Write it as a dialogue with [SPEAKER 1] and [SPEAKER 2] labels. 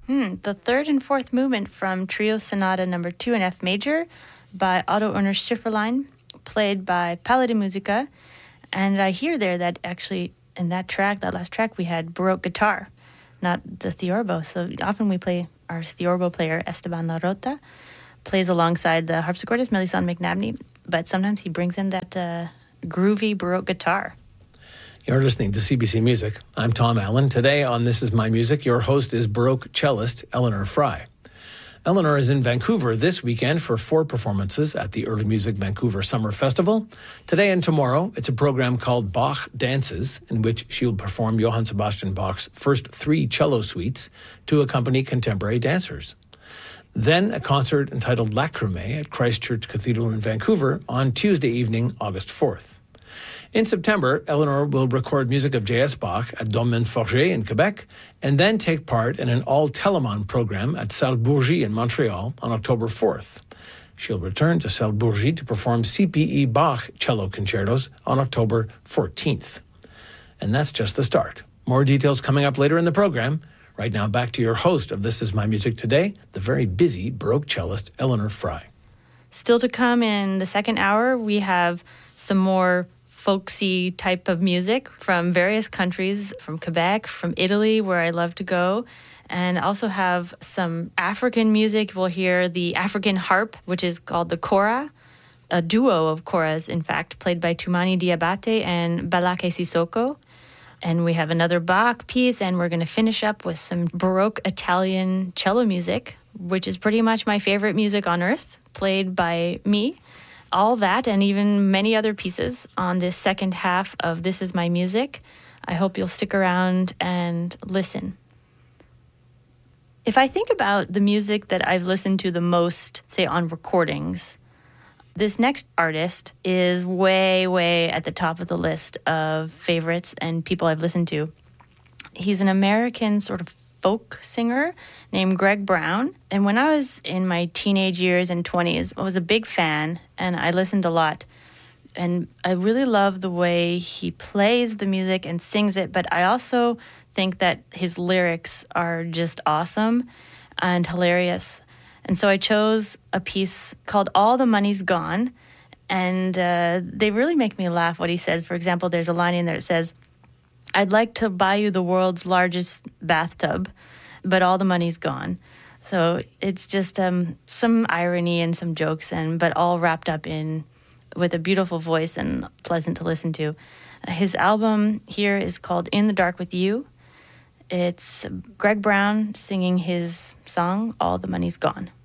[SPEAKER 1] The third and fourth movement from Trio Sonata number 2 in F major by Otto Erner Schifferlein, played by Palla di Musica. And I hear there that actually in that track, that last track, we had Baroque guitar, not the theorbo. So often we play, our theorbo player, Esteban Larota, plays alongside the harpsichordist, Melisande McNabney, but sometimes he brings in that groovy Baroque guitar.
[SPEAKER 2] You're listening to CBC Music. I'm Tom Allen. Today on This Is My Music, your host is Baroque cellist Eleanor Fry. Eleanor is in Vancouver this weekend for 4 performances at the Early Music Vancouver Summer Festival. Today and tomorrow, it's a program called Bach Dances, in which she'll perform Johann Sebastian Bach's first 3 cello suites to accompany contemporary dancers. Then a concert entitled Lacrimée at Christchurch Cathedral in Vancouver on Tuesday evening, August 4th. In September, Eleanor will record music of J.S. Bach at Domaine Forget in Quebec and then take part in an all-Telemann program at Salle Bourgie in Montreal on October 4th. She'll return to Salle Bourgie to perform CPE Bach cello concertos on October 14th. And that's just the start. More details coming up later in the program. Right now, back to your host of This Is My Music Today, the very busy Baroque cellist Eleanor Fry.
[SPEAKER 1] Still to come in the second hour, we have some more folksy type of music from various countries, from Quebec, from Italy, where I love to go, and also have some African music. We'll hear the African harp, which is called the kora, a duo of koras, in fact, played by Toumani Diabate and Balake Sissoko. And we have another Bach piece, and we're going to finish up with some Baroque Italian cello music, which is pretty much my favorite music on earth, played by me. All that and even many other pieces on this second half of This Is My Music. I hope you'll stick around and listen. If I think about the music that I've listened to the most, say on recordings, this next artist is way, way at the top of the list of favorites and people I've listened to. He's an American sort of folk singer named Greg Brown. And when I was in my teenage years and 20s, I was a big fan and I listened a lot. And I really love the way he plays the music and sings it, but I also think that his lyrics are just awesome and hilarious. And so I chose a piece called All the Money's Gone, and they really make me laugh what he says. For example, there's a line in there that says, "I'd like to buy you the world's largest bathtub, but all the money's gone." So it's just some irony and some jokes, but all wrapped up in with a beautiful voice and pleasant to listen to. His album here is called In the Dark with You. It's Greg Brown singing his song, All the Money's Gone.